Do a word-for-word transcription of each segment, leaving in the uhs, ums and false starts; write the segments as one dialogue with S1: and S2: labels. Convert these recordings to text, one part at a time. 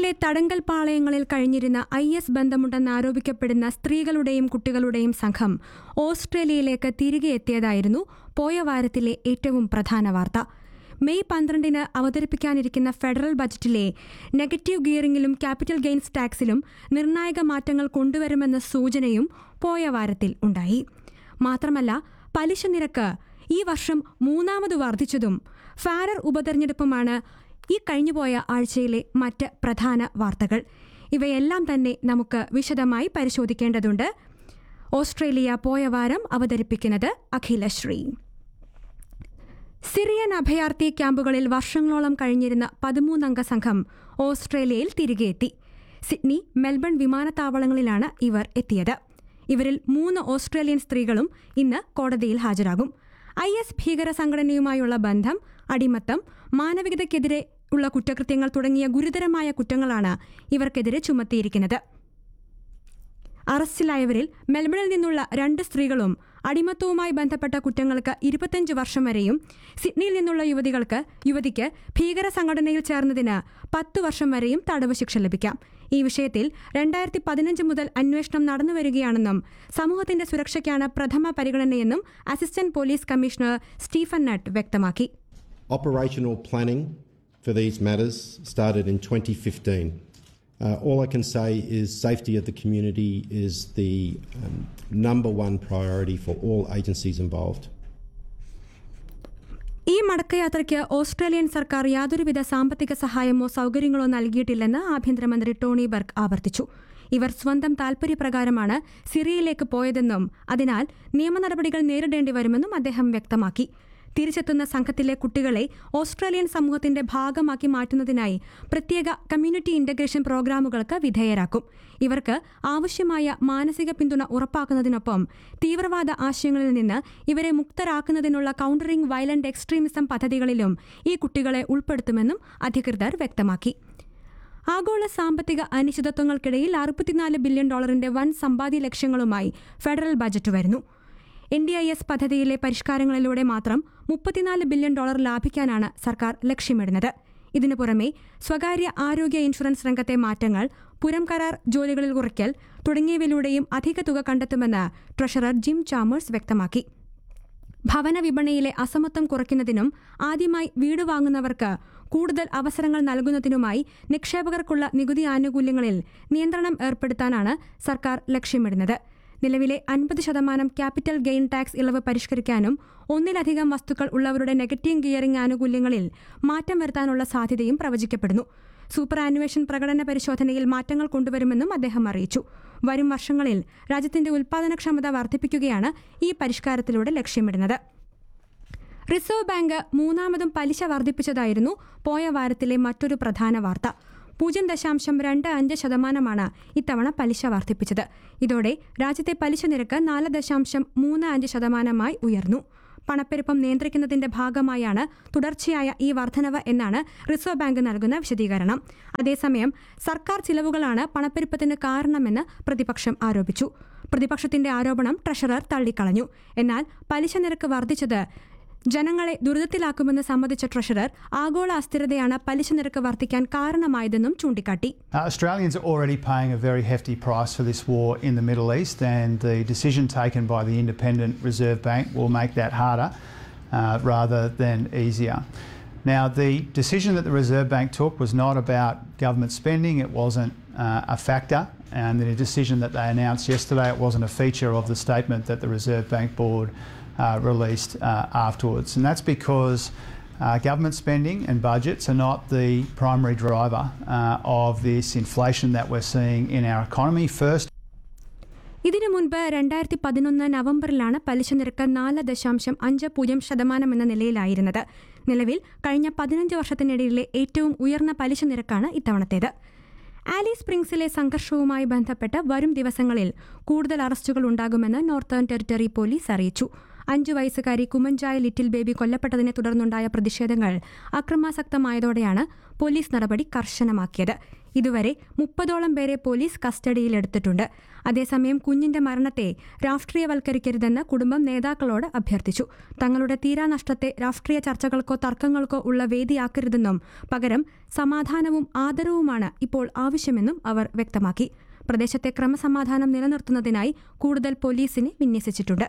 S1: സിറിയയിലെ തടങ്കൽ പാളയങ്ങളിൽ കഴിഞ്ഞിരുന്ന I S ബന്ധമുണ്ടെന്നാരോപിക്കപ്പെടുന്ന സ്ത്രീകളുടെയും കുട്ടികളുടെയും സംഘം ഓസ്ട്രേലിയയിലേക്ക് തിരികെ എത്തിയതായിരുന്നു പോയ വാരത്തിലെ ഏറ്റവും പ്രധാന വാർത്ത. മെയ് പന്ത്രണ്ടിന് അവതരിപ്പിക്കാനിരിക്കുന്ന ഫെഡറൽ ബജറ്റിലെ നെഗറ്റീവ് ഗിയറിംഗിലും ക്യാപിറ്റൽ ഗെയിൻസ് ടാക്സിലും നിർണായക മാറ്റങ്ങൾ കൊണ്ടുവരുമെന്ന സൂചനയും പോയ വാരത്തിൽ ഉണ്ടായി. മാത്രമല്ല, പലിശ നിരക്ക് ഈ വർഷം മൂന്നാമത് വർദ്ധിച്ചതും ഫാരർ ഉപതെരഞ്ഞെടുപ്പുമാണ് ഈ കഴിഞ്ഞുപോയ ആഴ്ചയിലെ മറ്റ് പ്രധാന വാർത്തകൾ. ഇവയെല്ലാം തന്നെ നമുക്ക് വിശദമായി പരിശോധിക്കേണ്ടതുണ്ട്. ഓസ്ട്രേലിയ പോയ വാരം അവതരിപ്പിക്കുന്നത് അഖിലശ്രീ. സിറിയൻ അഭയാർത്ഥി ക്യാമ്പുകളിൽ വർഷങ്ങളോളം കഴിഞ്ഞിരുന്ന പതിമൂന്നംഗ സംഘം ഓസ്ട്രേലിയയിൽ തിരികെ എത്തി. സിഡ്നി, മെൽബൺ വിമാനത്താവളങ്ങളിലാണ് ഇവർ എത്തിയത്. ഇവരിൽ മൂന്ന് ഓസ്ട്രേലിയൻ സ്ത്രീകളും ഇന്ന് കോടതിയിൽ ഹാജരാകും. ഐ എസ് ഭീകര സംഘടനയുമായുള്ള ബന്ധം, അടിമത്തം, മാനവികതയ്ക്കെതിരെ ഉള്ള കുറ്റകൃത്യങ്ങൾ തുടങ്ങിയ ഗുരുതരമായ കുറ്റങ്ങളാണ് ഇവർക്കെതിരെ ചുമത്തിയിരിക്കുന്നത്. അറസ്റ്റിലായവരിൽ മെൽബണിൽ നിന്നുള്ള രണ്ട് സ്ത്രീകളും അടിമത്തവുമായി ബന്ധപ്പെട്ട കുറ്റങ്ങൾക്ക് ഇരുപത്തിയഞ്ച് വർഷം വരെയും സിഡ്നിയിൽ നിന്നുള്ള യുവതികൾക്ക് യുവതിക്ക് ഭീകര സംഘടനയിൽ ചേർന്നതിന് പത്തു വർഷം വരെയും തടവ് ശിക്ഷ ലഭിക്കാം. ഈ വിഷയത്തിൽ രണ്ടായിരത്തി പതിനഞ്ച് മുതൽ അന്വേഷണം നടന്നുവരികയാണെന്നും സമൂഹത്തിന്റെ സുരക്ഷയ്ക്കാണ് പ്രഥമ പരിഗണനയെന്നും അസിസ്റ്റന്റ് പോലീസ് കമ്മീഷണർ സ്റ്റീഫൻ നട്ട് വ്യക്തമാക്കി.
S2: Operational planning for these matters started in twenty fifteen. Uh, all I can say is safety of the community is the um, number one priority for all agencies involved.
S1: ഈ മടക്കയാത്രയ്ക്ക് Australian സർക്കാർ യാതൊരുവിധ സാമ്പത്തിക സഹായമോ സൗകര്യങ്ങളോ നൽകിയിട്ടില്ലെന്ന് ആഭ്യന്തരമന്ത്രി Tony ബർഗ് ആവർത്തിച്ചു. ഇവർ സ്വന്തം താൽപര്യപ്രകാരമാണ് സിറിയയിലേക്ക് പോയതെന്നും അതിനാൽ നിയമ നടപടികൾ നേരിടേണ്ടി വരുമെന്നും അദ്ദേഹം വ്യക്തമാക്കി. തിരിച്ചെത്തുന്ന സംഘത്തിലെ കുട്ടികളെ ഓസ്ട്രേലിയൻ സമൂഹത്തിന്റെ ഭാഗമാക്കി മാറ്റുന്നതിനായി പ്രത്യേക കമ്മ്യൂണിറ്റി ഇന്റഗ്രേഷൻ പ്രോഗ്രാമുകൾക്ക് വിധേയരാക്കും. ഇവർക്ക് ആവശ്യമായ മാനസിക പിന്തുണ ഉറപ്പാക്കുന്നതിനൊപ്പം തീവ്രവാദ ആശയങ്ങളിൽ നിന്ന് ഇവരെ മുക്തരാക്കുന്നതിനുള്ള കൗണ്ടറിംഗ് വയലന്റ് എക്സ്ട്രീമിസം പദ്ധതികളിലും ഈ കുട്ടികളെ ഉൾപ്പെടുത്തുമെന്നും അധികൃതർ വ്യക്തമാക്കി. ആഗോള സാമ്പത്തിക അനിശ്ചിതത്വങ്ങൾക്കിടയിൽ അറുപത്തിനാല് ബില്യൺ ഡോളറിന്റെ വൻ സമ്പാദ്യ ലക്ഷ്യങ്ങളുമായി ഫെഡറൽ ബജറ്റ് വരുന്നു. എൻ ഡി ഐ എസ് പദ്ധതിയിലെ പരിഷ്കാരങ്ങളിലൂടെ മാത്രം മുപ്പത്തിനാല് ബില്യൺ ഡോളർ ലാഭിക്കാനാണ് സർക്കാർ ലക്ഷ്യമിടുന്നത്. ഇതിനു പുറമെ സ്വകാര്യ ആരോഗ്യ ഇൻഷുറൻസ് രംഗത്തെ മാറ്റങ്ങൾ, പുരം കരാർ ജോലികളിൽ കുറയ്ക്കൽ തുടങ്ങിയവയിലൂടെയും അധിക തുക കണ്ടെത്തുമെന്ന് ട്രഷറർ ജിം ചാമേഴ്സ് വ്യക്തമാക്കി. ഭവന വിപണിയിലെ അസമത്വം കുറയ്ക്കുന്നതിനും ആദ്യമായി വീട് വാങ്ങുന്നവർക്ക് കൂടുതൽ അവസരങ്ങൾ നൽകുന്നതിനുമായി നിക്ഷേപകർക്കുള്ള നികുതി ആനുകൂല്യങ്ങളിൽ നിയന്ത്രണം ഏർപ്പെടുത്താനാണ് സർക്കാർ ലക്ഷ്യമിടുന്നത്. നിലവിലെ അൻപത് ശതമാനം ക്യാപിറ്റൽ ഗെയിൻ ടാക്സ് ഇളവ് പരിഷ്കരിക്കാനും ഒന്നിലധികം വസ്തുക്കൾ ഉള്ളവരുടെ നെഗറ്റീവ് ഗിയറിംഗ് ആനുകൂല്യങ്ങളിൽ മാറ്റം വരുത്താനുള്ള സാധ്യതയും പ്രവചിക്കപ്പെടുന്നു. സൂപ്പർ ആനുവേഷൻ പ്രകടന പരിശോധനയിൽ മാറ്റങ്ങൾ കൊണ്ടുവരുമെന്നും അദ്ദേഹം അറിയിച്ചു. വരും വർഷങ്ങളിൽ രാജ്യത്തിന്റെ ഉൽപ്പാദനക്ഷമത വർദ്ധിപ്പിക്കുകയാണ് ഈ പരിഷ്കാരത്തിലൂടെ ലക്ഷ്യമിടുന്നത്. റിസർവ് ബാങ്ക് മൂന്നാമതും പലിശ വർദ്ധിപ്പിച്ചതായിരുന്നു പോയ വാരത്തിലെ മറ്റൊരു പ്രധാന വാർത്ത. പൂജ്യം ദശാംശം രണ്ട് അഞ്ച് ശതമാനമാണ് ഇത്തവണ പലിശ വർദ്ധിപ്പിച്ചത്. ഇതോടെ രാജ്യത്തെ പലിശ നിരക്ക് നാല് ദശാംശം മൂന്ന് അഞ്ച് ശതമാനമായി ഉയർന്നു. പണപ്പെരുപ്പം നിയന്ത്രിക്കുന്നതിന്റെ ഭാഗമായാണ് തുടർച്ചയായ ഈ വർധനവ് എന്നാണ് റിസർവ് ബാങ്ക് നൽകുന്ന വിശദീകരണം. അതേസമയം സർക്കാർ ചിലവുകളാണ് പണപ്പെരുപ്പത്തിന് കാരണമെന്ന് പ്രതിപക്ഷം ആരോപിച്ചു. പ്രതിപക്ഷത്തിന്റെ ആരോപണം ട്രഷറർ തള്ളിക്കളഞ്ഞു. എന്നാൽ പലിശ നിരക്ക് വർദ്ധിച്ചത് ജനങ്ങളെ ദുരിതത്തിലാക്കുമെന്ന് സമ്മതിച്ച ട്രഷറർ ആഗോള അസ്ഥിരതയാണ് പലിശ നിരക്ക് വർദ്ധിക്കാൻ കാരണമായതെന്നും ചൂണ്ടിക്കാട്ടി.
S3: Australians are already paying a very hefty price for this war in the Middle East, and the decision taken by the Independent Reserve Bank will make that harder uh, rather than easier. Now, the decision that the Reserve Bank took was not about government spending. It wasn't uh, a factor, and the decision that they announced yesterday, it wasn't a feature of the statement that the Reserve Bank Board Uh, released uh, afterwards. And that's because uh, government spending and budgets are not the primary driver uh, of this inflation that we're seeing in our economy. First,
S1: ഇതിനു മുൻപ് രണ്ടായിരത്തി പതിനൊന്ന് നവംബറിലാണ് പലിശ നിരക്ക് നാല് ദശാംശം അഞ്ച് പൂജ്യം ശതമാനം എന്ന നിലയിലായിരുന്നത്. നിലവിൽ കഴിഞ്ഞ പതിനഞ്ച് വർഷത്തിനിടയിലെ ഏറ്റവും ഉയർന്ന പലിശ നിരക്കാണ് ഇത്തവണത്തേത്. ആലീസ് സ്പ്രിങ്സിലെ സംഘർഷവുമായി ബന്ധപ്പെട്ട് വരും ദിവസങ്ങളിൽ കൂടുതൽ അറസ്റ്റുകൾ ഉണ്ടാകുമെന്ന് നോർത്തേൺ ടെറിട്ടറി പോലീസ് അറിയിച്ചു. അഞ്ചു വയസ്സുകാരി കുമഞ്ചായ ലിറ്റിൽ ബേബി കൊല്ലപ്പെട്ടതിനെ തുടർന്നുണ്ടായ പ്രതിഷേധങ്ങൾ അക്രമാസക്തമായതോടെയാണ് പോലീസ് നടപടി കർശനമാക്കിയത്. ഇതുവരെ മുപ്പതോളം പേരെ പോലീസ് കസ്റ്റഡിയിലെടുത്തിട്ടുണ്ട്. അതേസമയം കുഞ്ഞിന്റെ മരണത്തെ രാഷ്ട്രീയവൽക്കരിക്കരുതെന്ന് കുടുംബം നേതാക്കളോട് അഭ്യർത്ഥിച്ചു. തങ്ങളുടെ തീരാനഷ്ടത്തെ രാഷ്ട്രീയ ചർച്ചകൾക്കോ തർക്കങ്ങൾക്കോ ഉള്ള വേദിയാക്കരുതെന്നും പകരം സമാധാനവും ആദരവുമാണ് ഇപ്പോൾ ആവശ്യമെന്നും അവർ വ്യക്തമാക്കി. പ്രദേശത്തെ ക്രമസമാധാനം നിലനിർത്തുന്നതിനായി കൂടുതൽ പോലീസിനെ വിന്യസിച്ചിട്ടുണ്ട്.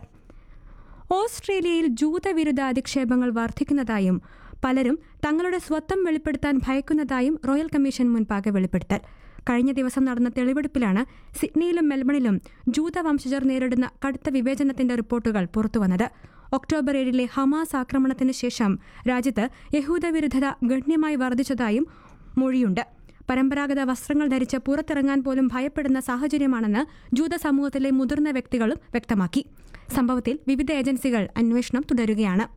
S1: ഓസ്ട്രേലിയയിൽ ജൂതവിരുദ്ധ അധിക്ഷേപങ്ങൾ വർദ്ധിക്കുന്നതായും പലരും തങ്ങളുടെ സ്വത്വം വെളിപ്പെടുത്താൻ ഭയക്കുന്നതായും റോയൽ കമ്മീഷൻ മുൻപാകെ വെളിപ്പെടുത്തൽ. കഴിഞ്ഞ ദിവസം നടന്ന തെളിവെടുപ്പിലാണ് സിഡ്നിയിലും മെൽബണിലും ജൂതവംശജർ നേരിടുന്ന കടുത്ത വിവേചനത്തിന്റെ റിപ്പോർട്ടുകൾ പുറത്തുവന്നത്. ഒക്ടോബർ ഏഴിലെ ഹമാസ് ആക്രമണത്തിന് ശേഷം രാജ്യത്ത് യഹൂദവിരുദ്ധത ഗണ്യമായി വർദ്ധിച്ചതായും മൊഴിയുണ്ട്. പരമ്പരാഗത വസ്ത്രങ്ങൾ ധരിച്ച് പുറത്തിറങ്ങാൻ പോലും ഭയപ്പെടുന്ന സാഹചര്യമാണെന്ന് ജൂത സമൂഹത്തിലെ മുതിർന്ന വ്യക്തികളും വ്യക്തമാക്കി. സംഭവത്തിൽ വിവിധ ഏജൻസികൾ അന്വേഷണം തുടരുകയാണ്.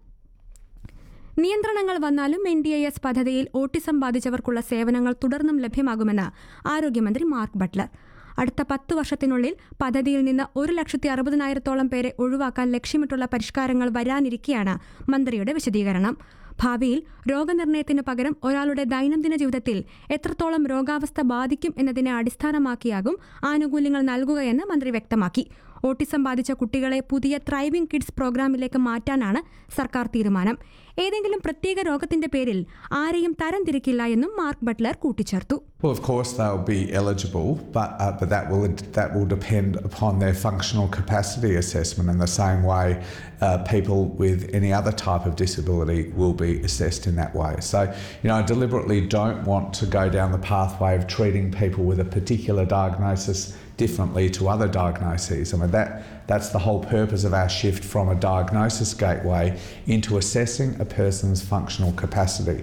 S1: നിയന്ത്രണങ്ങൾ വന്നാലും എൻ ഡി ഐ എസ് പദ്ധതിയിൽ ഓട്ടിസം ബാധിച്ചവർക്കുള്ള സേവനങ്ങൾ തുടർന്നും ലഭ്യമാകുമെന്ന് ആരോഗ്യമന്ത്രി മാർക്ക് ബട്ട്ലർ. അടുത്ത പത്തു വർഷത്തിനുള്ളിൽ പദ്ധതിയിൽ നിന്ന് ഒരു ലക്ഷത്തി അറുപതിനായിരത്തോളം പേരെ ഒഴിവാക്കാൻ ലക്ഷ്യമിട്ടുള്ള പരിഷ്കാരങ്ങൾ വരാനിരിക്കെയാണ് മന്ത്രിയുടെ വിശദീകരണം. ഭാവിയിൽ രോഗനിർണയത്തിന് പകരം ഒരാളുടെ ദൈനംദിന ജീവിതത്തിൽ എത്രത്തോളം രോഗാവസ്ഥ ബാധിക്കും എന്നതിനെ അടിസ്ഥാനമാക്കിയാകും ആനുകൂല്യങ്ങൾ നൽകുകയെന്ന് മന്ത്രി വ്യക്തമാക്കി. ഓട്ടിസം ബാധിച്ച കുട്ടികളെ പുതിയ ത്രൈവിംഗ് കിഡ്സ് പ്രോഗ്രാമിലേക്ക് മാറ്റാനാണ് സർക്കാർ തീരുമാനം. ഏതെങ്കിലും പ്രത്യേക രോഗത്തിന്റെ പേരിൽ ആരെയും തരംതിരിക്കില്ല എന്നും മാർക്ക് ബട്ട്ലർ കൂട്ടിച്ചേർത്തു.
S4: Well, of course they'll be eligible, but uh, but that will that will depend upon their functional capacity assessment in the same way uh, people with any other type of disability will be assessed in that way. So, you know, I deliberately don't want to go down the pathway of treating people with a particular diagnosis differently to other diagnoses. I mean, that that's the whole purpose of our shift from a diagnosis gateway into assessing a person's functional capacity.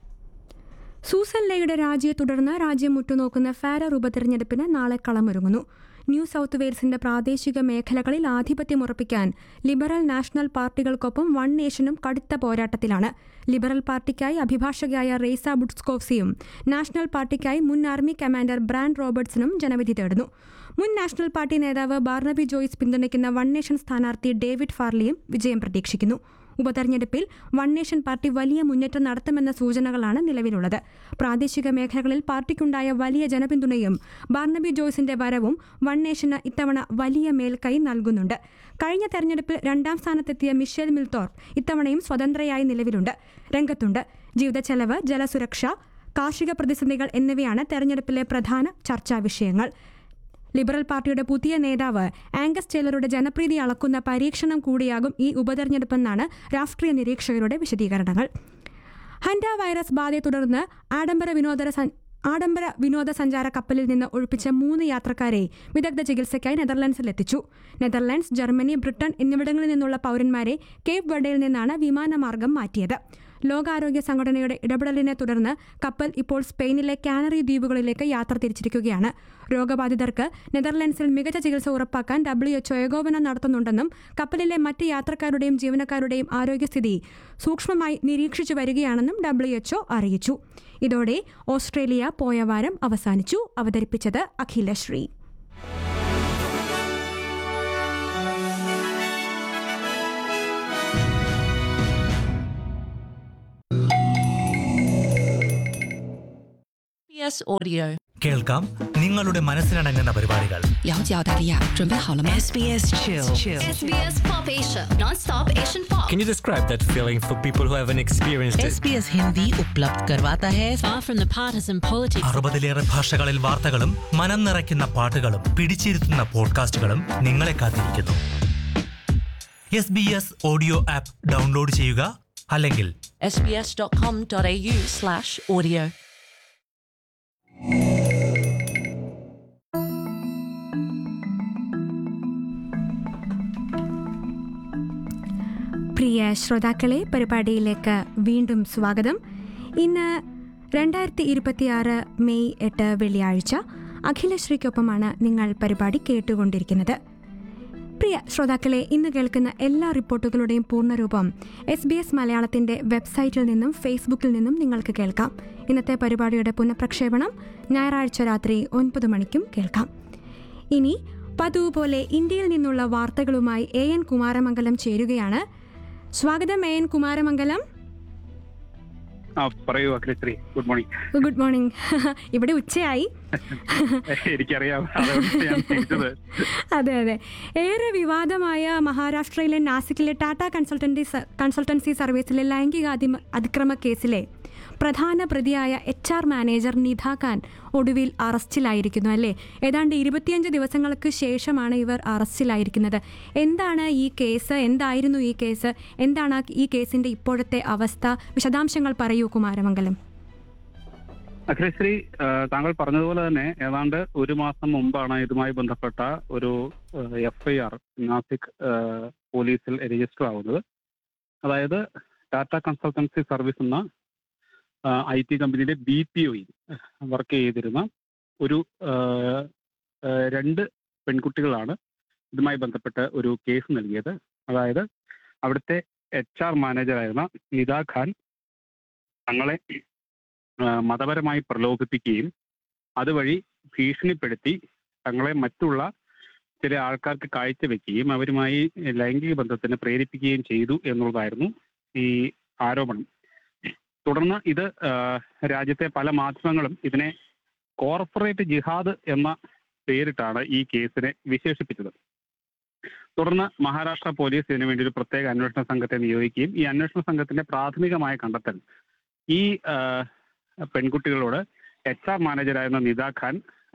S1: Susan ലേയുടെ രാജിയെ തുടർന്ന് രാജ്യം ഉറ്റുനോക്കുന്ന ഫാരർ ഉപതെരഞ്ഞെടുപ്പിന് നാളെ കളമൊരുങ്ങുന്നു. New south വെയിൽസിന്റെ പ്രാദേശിക മേഖലകളിൽ ആധിപത്യം ഉറപ്പിക്കാൻ liberal national പാർട്ടികൾക്കൊപ്പം one നേഷനും കടുത്ത പോരാട്ടത്തിലാണ്. Liberal പാർട്ടിക്കായി അഭിഭാഷകയായ റേസ ബുട്സ്കോവ്സിയും national പാർട്ടിക്കായി മുൻ army commander brand റോബർട്ട്സണും ജനവിധി തേടുന്നു. മുൻ നാഷണൽ പാർട്ടി നേതാവ് ബാർണബി ജോയ്സ് പിന്തുണയ്ക്കുന്ന വൺ നേഷൻ സ്ഥാനാർത്ഥി ഡേവിഡ് ഫാർലിയും വിജയം പ്രതീക്ഷിക്കുന്നു. ഉപതെരഞ്ഞെടുപ്പിൽ വൺ നേഷൻ പാർട്ടി വലിയ മുന്നേറ്റം നടത്തുമെന്ന സൂചനകളാണ് നിലവിലുള്ളത്. പ്രാദേശിക മേഖലകളിൽ പാർട്ടിക്കുണ്ടായ വലിയ ജനപിന്തുണയും ബാർണബി ജോയ്സിന്റെ വരവും വൺ നേഷന് ഇത്തവണ വലിയ മേൽക്കൈ നൽകുന്നുണ്ട്. കഴിഞ്ഞ തെരഞ്ഞെടുപ്പിൽ രണ്ടാം സ്ഥാനത്തെത്തിയ മിഷേൽ മിൽത്തോർപ്പ് ഇത്തവണയും സ്വതന്ത്രയായി നിലവിലുണ്ട് രംഗത്തുണ്ട്. ജീവിതച്ചെലവ്, ജലസുരക്ഷ, കാർഷിക പ്രതിസന്ധികൾ എന്നിവയാണ് തെരഞ്ഞെടുപ്പിലെ പ്രധാന ചർച്ചാ വിഷയങ്ങൾ. ലിബറൽ പാർട്ടിയുടെ പുതിയ നേതാവ് ആംഗസ് ടേലറുടെ ജനപ്രീതി അളക്കുന്ന പരീക്ഷണം കൂടിയാകും ഈ ഉപതെരഞ്ഞെടുപ്പെന്നാണ് രാഷ്ട്രീയ നിരീക്ഷകരുടെ വിശദീകരണങ്ങൾ. ഹൻഡ വൈറസ് ബാധയെ തുടർന്ന് ആഡംബര വിനോദ ആഡംബര വിനോദസഞ്ചാര കപ്പലിൽ നിന്ന് ഒഴിപ്പിച്ച മൂന്ന് യാത്രക്കാരെ വിദഗ്ധ ചികിത്സയ്ക്കായി നെതർലൻഡ്സിലെത്തിച്ചു. നെതർലൻഡ്സ്, ജർമ്മനി, ബ്രിട്ടൻ എന്നിവിടങ്ങളിൽ നിന്നുള്ള പൗരന്മാരെ കേപ്പ് വെർഡയിൽ നിന്നാണ് വിമാനമാർഗം മാറ്റിയത്. ലോകാരോഗ്യ സംഘടനയുടെ ഇടപെടലിനെ തുടർന്ന് കപ്പൽ ഇപ്പോൾ സ്പെയിനിലെ കാനറി ദ്വീപുകളിലേക്ക് യാത്ര തിരിച്ചിരിക്കുകയാണ്. രോഗബാധിതർക്ക് നെതർലൻഡ്സിൽ മികച്ച ചികിത്സ ഉറപ്പാക്കാൻ ഡബ്ല്യു എച്ച്ഒ ഏകോപനം നടത്തുന്നുണ്ടെന്നും കപ്പലിലെ മറ്റ് യാത്രക്കാരുടെയും ജീവനക്കാരുടെയും ആരോഗ്യസ്ഥിതി സൂക്ഷ്മമായി നിരീക്ഷിച്ചു വരികയാണെന്നും ഡബ്ല്യു എച്ച്ഒ അറിയിച്ചു. ഇതോടെ ഓസ്ട്രേലിയ പോയ വാരം അവസാനിച്ചു. അവതരിപ്പിച്ചത് അഖിലശ്രീ.
S5: Audio.
S6: കേൾക്കാം നിങ്ങളുടെ മനസ്സിനടങ്ങുന്ന പരിപാടികൾ.
S5: S B S Chill.
S7: S B S Pop Asia. Non-stop Asian pop.
S8: Can you describe that feeling for people who haven't experienced it?
S5: S B S Hindi उपलब्ध करवाता है. Far from the partisan politics.
S6: അറുപതിലേറെ ഭാഷകളിൽ വാർത്തകളും മനം നിറയ്ക്കുന്ന പാട്ടുകളും പിടിച്ചിരുത്തുന്ന പോഡ്കാസ്റ്റുകളും നിങ്ങളെ കാത്തിരിക്കുന്നു. S B S audio app download ചെയ്യുക, അല്ലെങ്കിൽ
S5: s b s dot com dot a u slash audio.
S1: പ്രിയ ശ്രോതാക്കളെ, പരിപാടിയിലേക്ക് വീണ്ടും സ്വാഗതം. ഇന്ന് രണ്ടായിരത്തി ഇരുപത്തിയാറ് മെയ് എട്ട് വെള്ളിയാഴ്ച. അഖിലശ്രീക്കൊപ്പമാണ് നിങ്ങൾ പരിപാടി കേട്ടുകൊണ്ടിരിക്കുന്നത്. പ്രിയ ശ്രോതാക്കളെ, ഇന്ന് കേൾക്കുന്ന എല്ലാ റിപ്പോർട്ടുകളുടെയും പൂർണ്ണരൂപം എസ് ബി എസ് മലയാളത്തിൻ്റെ വെബ്സൈറ്റിൽ നിന്നും ഫേസ്ബുക്കിൽ നിന്നും നിങ്ങൾക്ക് കേൾക്കാം. ഇന്നത്തെ പരിപാടിയുടെ പുനഃപ്രക്ഷേപണം ഞായറാഴ്ച രാത്രി ഒൻപത് മണിക്കും കേൾക്കാം. ഇനി പതിവ് പോലെ ഇന്ത്യയിൽ നിന്നുള്ള വാർത്തകളുമായി എ എൻ കുമാരമംഗലം ചേരുകയാണ്. സ്വാഗതം എ എൻ കുമാരമംഗലം.
S9: പറയൂ Akhilasree. Good morning.
S1: Good morning. ഇവിടെ ഉച്ചയായി.
S9: എനിക്കറിയാം.
S1: അതെ അതെ ഏറെ വിവാദമായ മഹാരാഷ്ട്രയിലെ നാസിക്കിലെ ടാറ്റ കൺസൾട്ടൻസി കൺസൾട്ടൻസി സർവീസിലെ ലൈംഗിക അതിക്രമ കേസിലെ പ്രധാന പ്രതിയായ എച്ച് ആർ മാനേജർ നിധ ഖാൻ ഒടുവിൽ അറസ്റ്റിലായിരിക്കുന്നു അല്ലേ? ഏതാണ്ട് ഇരുപത്തിയഞ്ച് ദിവസങ്ങൾക്ക് ശേഷമാണ് ഇവർ അറസ്റ്റിലായിരിക്കുന്നത്. എന്താണ് ഈ കേസ്? എന്തായിരുന്നു ഈ കേസ്? എന്താണ് ഈ കേസിന്റെ ഇപ്പോഴത്തെ അവസ്ഥ? വിശദാംശങ്ങൾ പറയൂ കുമാരമംഗലം.
S9: അഖിലശ്രീ, താങ്കൾ പറഞ്ഞതുപോലെ തന്നെ ഏതാണ്ട് ഒരു മാസം മുമ്പാണ് ഇതുമായി ബന്ധപ്പെട്ട ഒരു എഫ് ഐ ആർ നാസിക് പോലീസിൽ രജിസ്റ്റർ ആവുന്നത്. അതായത് ടാറ്റ കൺസൾട്ടൻസി സർവീസ് എന്ന ഐ ടി കമ്പനിയുടെ ബി പി ഒയിൽ വർക്ക് ചെയ്തിരുന്ന ഒരു രണ്ട് പെൺകുട്ടികളാണ് ഇതുമായി ബന്ധപ്പെട്ട് ഒരു കേസ് നൽകിയത്. അതായത് അവിടുത്തെ എച്ച് ആർ മാനേജറായിരുന്ന നിധ ഖാൻ തങ്ങളെ മതപരമായി പ്രലോഭിപ്പിക്കുകയും അതുവഴി ഭീഷണിപ്പെടുത്തി തങ്ങളെ മറ്റുള്ള ചില ആൾക്കാർക്ക് കാഴ്ചവെക്കുകയും അവരുമായി ലൈംഗിക ബന്ധത്തിന് പ്രേരിപ്പിക്കുകയും ചെയ്തു എന്നുള്ളതായിരുന്നു ഈ ആരോപണം. തുടർന്ന് ഇത് രാജ്യത്തെ പല മാധ്യമങ്ങളും ഇതിനെ കോർപ്പറേറ്റ് ജിഹാദ് എന്ന പേരിട്ടാണ് ഈ കേസിനെ വിശേഷിപ്പിച്ചത്. തുടർന്ന് മഹാരാഷ്ട്ര പോലീസ് ഇതിനു വേണ്ടി ഒരു പ്രത്യേക അന്വേഷണ സംഘത്തെ നിയോഗിക്കുകയും ഈ അന്വേഷണ സംഘത്തിന്റെ പ്രാഥമികമായ കണ്ടെത്തൽ ഈ പെൺകുട്ടികളോട് എച്ച് ആർ മാനേജറായിരുന്ന നിധ ഖാൻ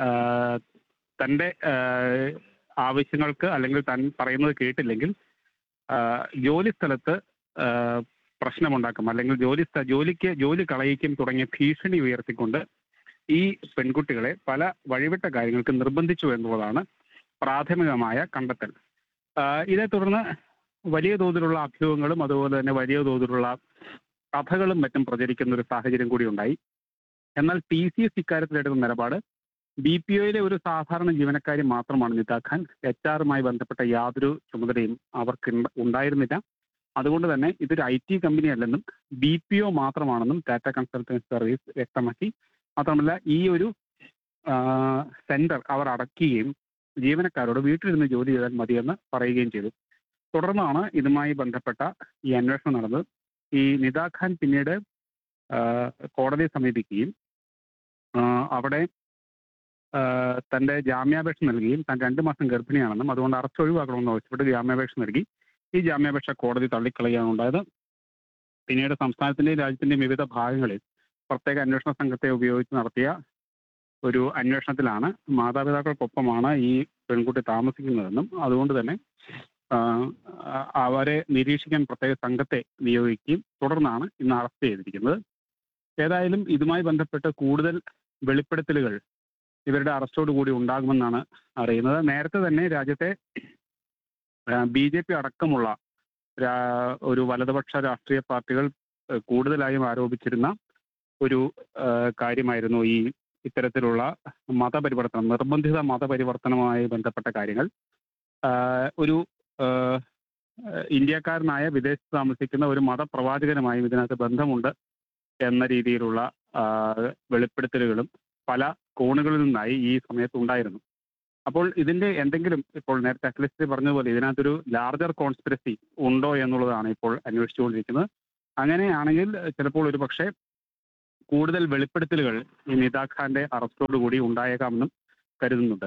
S9: തൻ്റെ ആവശ്യങ്ങൾക്ക് അല്ലെങ്കിൽ താൻ പറയുന്നത് കേട്ടില്ലെങ്കിൽ ജോലി സ്ഥലത്ത് പ്രശ്നമുണ്ടാക്കും അല്ലെങ്കിൽ ജോലി ജോലിക്ക് ജോലി കളയിക്കും തുടങ്ങിയ ഭീഷണി ഉയർത്തിക്കൊണ്ട് ഈ പെൺകുട്ടികളെ പല വഴിവിട്ട കാര്യങ്ങൾക്ക് നിർബന്ധിച്ചു എന്നുള്ളതാണ് പ്രാഥമികമായ കണ്ടെത്തൽ. ഇതേ തുടർന്ന് വലിയ തോതിലുള്ള അഭ്യൂഹങ്ങളും അതുപോലെ തന്നെ വലിയ തോതിലുള്ള കഥകളും മറ്റും പ്രചരിക്കുന്ന ഒരു സാഹചര്യം കൂടി ഉണ്ടായി. എന്നാൽ ടി സി എസ് ഇക്കാര്യത്തിലെടുക്കുന്ന നിലപാട് ബി പി ഒയിലെ ഒരു സാധാരണ ജീവനക്കാരി മാത്രമാണ് നിധ ഖാൻ. എച്ച് ആറുമായി ബന്ധപ്പെട്ട യാതൊരു ചുമതലയും അവർക്ക് ഉണ്ടായിരുന്നില്ല. അതുകൊണ്ട് തന്നെ ഇതൊരു ഐ ടി കമ്പനി അല്ലെന്നും ബി പി ഒ മാത്രമാണെന്നും ടാറ്റ കൺസൾട്ടൻസി സർവീസ് വ്യക്തമാക്കി. മാത്രമല്ല ഈ ഒരു സെന്റർ അവർ അടയ്ക്കുകയും ജീവനക്കാരോട് വീട്ടിലിരുന്ന് ജോലി ചെയ്താൽ മതിയെന്ന് പറയുകയും ചെയ്തു. തുടർന്നാണ് ഇതുമായി ബന്ധപ്പെട്ട ഈ അന്വേഷണം നടന്നത്. ഈ നിധ ഖാൻ പിന്നീട് കോടതിയെ സമീപിക്കുകയും അവിടെ തൻ്റെ ജാമ്യാപേക്ഷ നൽകുകയും താൻ രണ്ട് മാസം ഗർഭിണിയാണെന്നും അതുകൊണ്ട് അറസ്റ്റ് ഒഴിവാക്കണമെന്ന് ആവശ്യപ്പെട്ട് ജാമ്യാപേക്ഷ നൽകി. ഈ ജാമ്യാപേക്ഷ കോടതി തള്ളിക്കളയാണ് ഉണ്ടായത്. പിന്നീട് സംസ്ഥാനത്തിന്റെയും രാജ്യത്തിന്റെയും വിവിധ ഭാഗങ്ങളിൽ പ്രത്യേക അന്വേഷണ സംഘത്തെ ഉപയോഗിച്ച് നടത്തിയ ഒരു അന്വേഷണത്തിലാണ് മാതാപിതാക്കൾക്കൊപ്പമാണ് ഈ പെൺകുട്ടി താമസിക്കുന്നതെന്നും അതുകൊണ്ട് തന്നെ അവരെ നിരീക്ഷിക്കാൻ പ്രത്യേക സംഘത്തെ നിയോഗിക്കുകയും തുടർന്നാണ് ഇന്ന് അറസ്റ്റ് ചെയ്തിരിക്കുന്നത്. ഏതായാലും ഇതുമായി ബന്ധപ്പെട്ട് കൂടുതൽ വെളിപ്പെടുത്തലുകൾ ഇവരുടെ അറസ്റ്റോടു കൂടി ഉണ്ടാകുമെന്നാണ് അറിയുന്നത്. നേരത്തെ തന്നെ രാജ്യത്തെ ബി ജെ പി അടക്കമുള്ള ഒരു വലതുപക്ഷ രാഷ്ട്രീയ പാർട്ടികൾ കൂടുതലായും ആരോപിച്ചിരുന്ന ഒരു കാര്യമായിരുന്നു ഈ ഇത്തരത്തിലുള്ള മതപരിവർത്തനം, നിർബന്ധിത മതപരിവർത്തനവുമായി ബന്ധപ്പെട്ട കാര്യങ്ങൾ. ഒരു ഇന്ത്യക്കാരനായ വിദേശത്ത് താമസിക്കുന്ന ഒരു മതപ്രവാചകനുമായും ഇതിനകത്ത് ബന്ധമുണ്ട് എന്ന രീതിയിലുള്ള വെളിപ്പെടുത്തലുകളും പല കോണുകളിൽ നിന്നായി ഈ സമയത്ത് ഉണ്ടായിരുന്നു. അപ്പോൾ ഇതിന്റെ എന്തെങ്കിലും ഇപ്പോൾ നേരത്തെ അഖിലേഷ് പറഞ്ഞതുപോലെ ഇതിനകത്തൊരു ലാർജർ കോൺസ്പിറസി ഉണ്ടോ എന്നുള്ളതാണ് ഇപ്പോൾ അന്വേഷിച്ചുകൊണ്ടിരിക്കുന്നത്. അങ്ങനെയാണെങ്കിൽ ചിലപ്പോൾ ഒരു പക്ഷേ കൂടുതൽ വെളിപ്പെടുത്തലുകൾ ഈ നിധ ഖാന്റെ അറസ്റ്റോടുകൂടി ഉണ്ടായേക്കാമെന്നും കരുതുന്നുണ്ട്.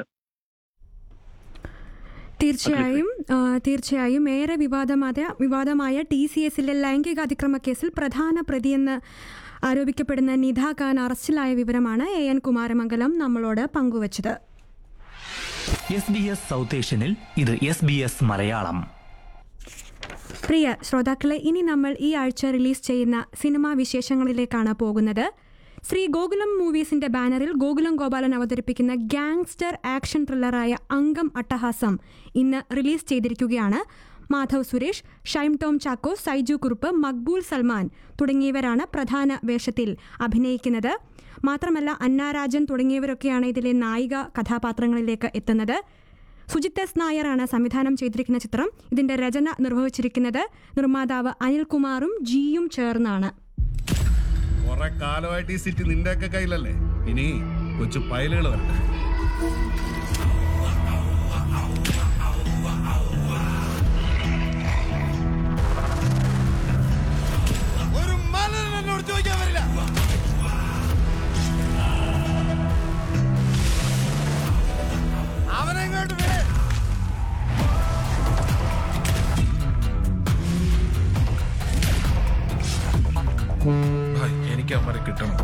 S1: തീർച്ചയായും തീർച്ചയായും ഏറെ വിവാദമായ വിവാദമായ ടി സി എസിലെ ലൈംഗിക അതിക്രമ കേസിൽ പ്രധാന പ്രതിയെന്ന് ആരോപിക്കപ്പെടുന്ന നിധ ഖാൻ അറസ്റ്റിലായ വിവരമാണ് എ എൻ കുമാരമംഗലം നമ്മളോട് പങ്കുവച്ചത്.
S6: എസ് ബി എസ് സൗത്ത് ഏഷ്യനിൽ ഇത് എസ് ബി എസ് മലയാളം.
S1: പ്രിയ ശ്രോതാക്കളെ, ഇനി നമ്മൾ ഈ ആഴ്ച റിലീസ് ചെയ്യുന്ന സിനിമാ വിശേഷങ്ങളിലേക്കാണ് പോകുന്നത്. ശ്രീ ഗോകുലം മൂവീസിന്റെ ബാനറിൽ ഗോകുലം ഗോപാലൻ അവതരിപ്പിക്കുന്ന ഗാങ്സ്റ്റർ ആക്ഷൻ ത്രില്ലറായ അംഗം അട്ടഹാസം ഇന്ന് റിലീസ് ചെയ്തിരിക്കുകയാണ്. മാധവ് സുരേഷ്, ഷൈം ടോം ചാക്കോ, സൈജു കുറുപ്പ്, മക്ബൂൽ സൽമാൻ തുടങ്ങിയവരാണ് പ്രധാന വേഷത്തിൽ അഭിനയിക്കുന്നത്. മാത്രമല്ല അന്നാരാജൻ തുടങ്ങിയവരൊക്കെയാണ് ഇതിലെ നായിക കഥാപാത്രങ്ങളിലേക്ക് എത്തുന്നത്. സുജിത് എസ് നായരാണ് സംവിധാനം ചെയ്തിരിക്കുന്ന ചിത്രം. ഇതിന്റെ രചന നിർവഹിച്ചിരിക്കുന്നത് നിർമ്മാതാവ് അനിൽകുമാറും ജിയും ചേർന്നാണ്.
S10: കുറെ കാലമായിട്ട് ഈ സിറ്റി നിന്റെ ഒക്കെ കയ്യിലല്ലേ, ഇനി കൊച്ചു പൈലുകൾ വരട്ടെ. ഒരു മലൻ എന്നോട് ചോദിക്കാൻ വരില്ല. അവനെ ഇങ്ങോട്ട് വിട്.
S11: എനിക്ക് അവരെ കിട്ടണം.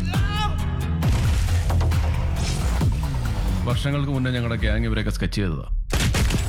S11: വർഷങ്ങൾക്ക് മുന്നേ ഞങ്ങളുടെ ഗ്യാങ് ഇവരെയൊക്കെ സ്കെച്ച് ചെയ്തതാ.